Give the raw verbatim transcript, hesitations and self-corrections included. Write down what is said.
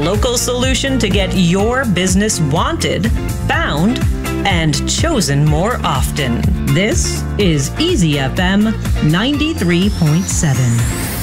local solution to get your business wanted, found, and chosen more often. This is Easy F M ninety-three point seven.